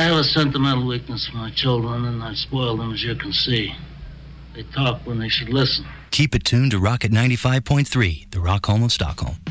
have a sentimental weakness for my children, and I spoil them, as you can see. They talk when they should listen. Keep it tuned to Rocket 95.3, the Rock Home of Stockholm.